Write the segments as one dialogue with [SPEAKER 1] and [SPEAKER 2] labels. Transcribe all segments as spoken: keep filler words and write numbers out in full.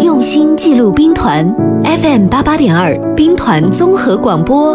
[SPEAKER 1] 用心记录兵团 F M 八八点二兵团综合广播。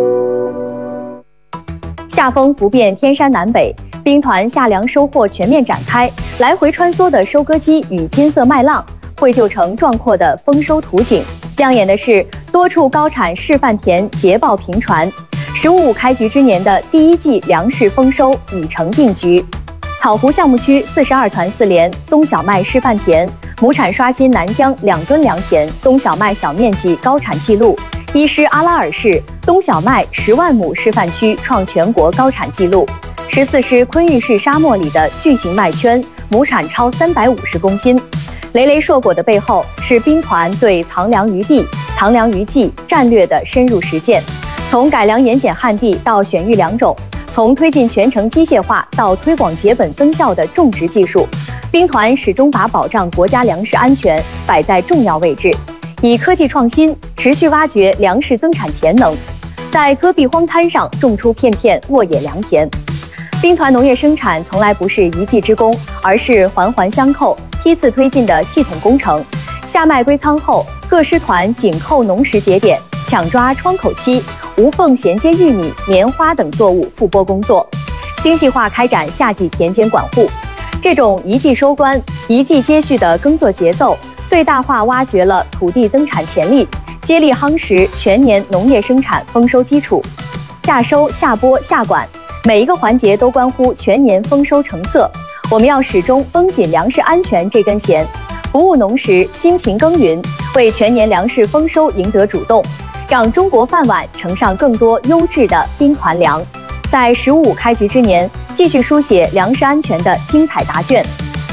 [SPEAKER 2] 夏风拂遍天山南北，兵团夏粮收获全面展开，来回穿梭的收割机与金色麦浪绘就成壮阔的丰收图景。亮眼的是，多处高产示范田捷报频传。十五五开局之年的第一季粮食丰收已成定局。草湖项目区四十二团四连冬小麦示范田，亩产刷新南疆两吨良田冬小麦小面积高产纪录。伊施阿拉尔市冬小麦十万亩示范区创全国高产纪录。十四师昆玉市沙漠里的巨型麦圈，亩产超三百五十公斤。累累硕果的背后，是兵团对藏粮于地、藏粮于技战略的深入实践。从改良盐碱旱地到选育良种，从推进全程机械化到推广节本增效的种植技术，兵团始终把保障国家粮食安全摆在重要位置，以科技创新持续挖掘粮食增产潜能，在戈壁荒滩上种出片片沃野良田。兵团农业生产从来不是一技之功，而是环环相扣、梯次推进的系统工程。夏麦归仓后，各师团紧扣农时节点，抢抓窗口期，无缝衔接玉米、棉花等作物复播工作，精细化开展夏季田间管护。这种一季收官、一季接续的耕作节奏，最大化挖掘了土地增产潜力，接力夯实全年农业生产丰收基础。夏收、夏播、夏管，每一个环节都关乎全年丰收成色。我们要始终绷紧粮食安全这根弦，不误农时，辛勤耕耘，为全年粮食丰收赢得主动，让中国饭碗盛上更多优质的兵团粮。在十五五开局之年，继续书写粮食安全的精彩答卷。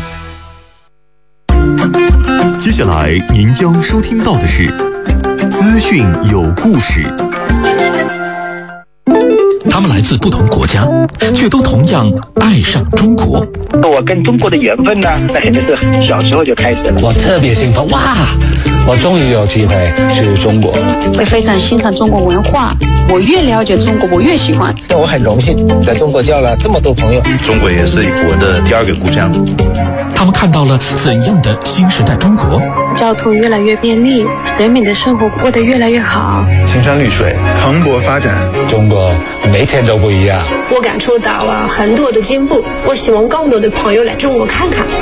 [SPEAKER 3] 接下来您将收听到的是资讯有故事。
[SPEAKER 4] 他们来自不同国家，却都同样爱上中国。
[SPEAKER 5] 我跟中国的缘分呢，那肯定是小时候就开始了。
[SPEAKER 6] 我特别兴奋，哇！我终于有机会去中国，
[SPEAKER 7] 会非常欣赏中国文化。我越了解中国，我越喜欢。
[SPEAKER 8] 那我很荣幸在中国交了这么多朋友。
[SPEAKER 9] 中国也是我的第二个故乡。
[SPEAKER 4] 他们看到了怎样的新时代中国？
[SPEAKER 7] 交通越来越便利，人民的生活过得越来越好。
[SPEAKER 10] 青山绿水，蓬勃发展。
[SPEAKER 6] 中国每天都不一样。
[SPEAKER 11] 我感受到了很多的进步，我希望更多的朋友来中国看看。